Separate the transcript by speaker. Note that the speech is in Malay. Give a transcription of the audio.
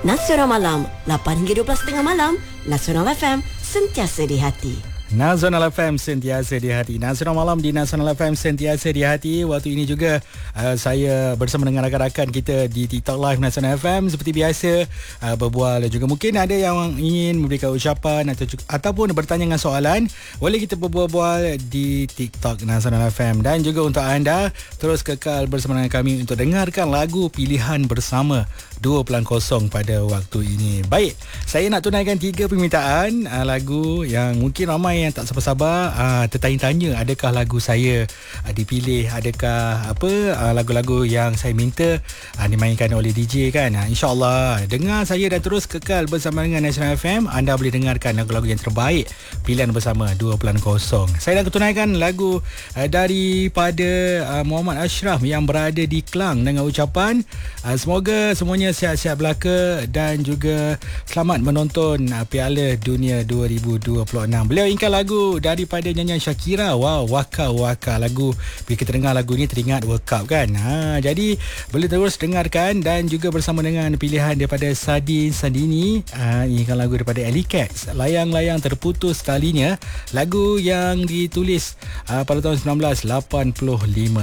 Speaker 1: Nasional Malam 8 hingga 12.30 malam. Nasional FM, sentiasa di hati.
Speaker 2: Nasional FM sentiasa di hati. Nasional Malam di Nasional FM sentiasa di hati. Waktu ini juga saya bersama dengan rakan-rakan kita di TikTok Live Nasional FM seperti biasa, berbual dan juga mungkin ada yang ingin memberikan ucapan ataupun bertanya dengan soalan, boleh kita berbual di TikTok Nasional FM. Dan juga untuk anda, terus kekal bersama dengan kami untuk dengarkan lagu pilihan bersama 2.0 pada waktu ini. Baik, saya nak tunaikan 3 permintaan lagu yang mungkin ramai yang tak sabar-sabar tertanya-tanya, adakah lagu saya dipilih, adakah lagu-lagu yang saya minta dimainkan oleh DJ kan. InsyaAllah dengar saya dan terus kekal bersama dengan Nasional FM. Anda boleh dengarkan lagu-lagu yang terbaik pilihan bersama 2.0. Saya nak tunaikan lagu daripada Muhammad Ashraf yang berada di Klang dengan ucapan semoga semuanya sihat-sihat belaka dan juga selamat menonton Piala Dunia 2026. Beliau ingat lagu daripada nyanyian Shakira. Wow, Waka lagu. Bila kita dengar lagu ni teringat World Cup kan. Jadi boleh terus dengarkan dan juga bersama dengan pilihan daripada Sandini. Ini kan lagu daripada Alley Cats, Layang-layang terputus talinya, lagu yang ditulis pada tahun 1985.